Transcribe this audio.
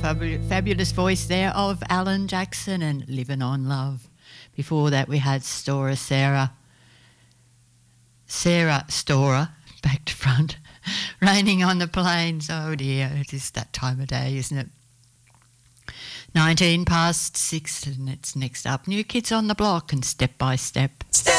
fabulous voice there of Alan Jackson and Living on Love. Before that we had Sarah Storer, back to front, Raining on the Plains. Oh dear, it is that time of day, isn't it? 19 past 6, and it's next up New Kids on the Block and Step by Step.